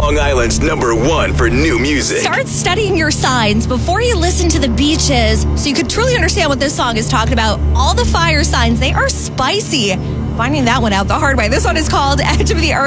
Long Island's #1 for new music. Start studying your signs before you listen to The Beaches so you could truly understand what this song is talking about. All the fire signs, they are spicy. Finding that one out the hard way. This one is called Edge of the Earth.